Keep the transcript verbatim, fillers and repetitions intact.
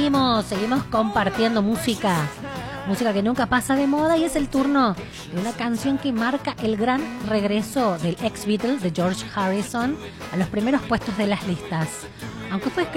seguimos, seguimos compartiendo música. Música que nunca pasa de moda y es el turno de una canción que marca el gran regreso del ex Beatle, de George Harrison, a los primeros puestos de las listas. Aunque fue